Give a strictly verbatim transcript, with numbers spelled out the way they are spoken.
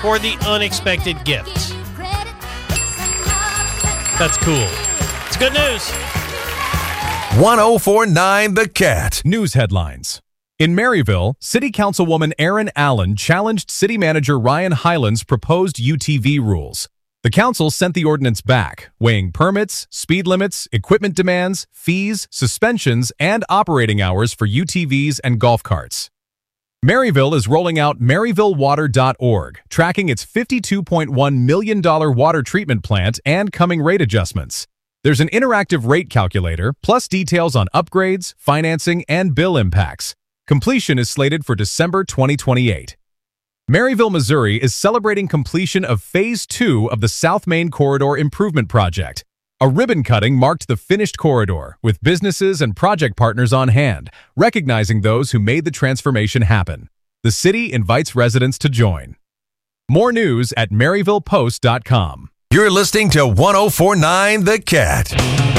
for the unexpected gifts. That's cool. It's good news. one oh four point nine The Cat. News headlines. In Maryville, City Councilwoman Erin Allen challenged City Manager Ryan Hyland's proposed U T V rules. The council sent the ordinance back, weighing permits, speed limits, equipment demands, fees, suspensions, and operating hours for U T Vs and golf carts. Maryville is rolling out maryville water dot org, tracking its fifty-two point one million dollars water treatment plant and coming rate adjustments. There's an interactive rate calculator, plus details on upgrades, financing, and bill impacts. Completion is slated for December twenty twenty-eight. Maryville, Missouri is celebrating completion of Phase two of the South Main Corridor Improvement Project. A ribbon cutting marked the finished corridor, with businesses and project partners on hand, recognizing those who made the transformation happen. The city invites residents to join. More news at maryville post dot com. You're listening to one oh four point nine The Cat.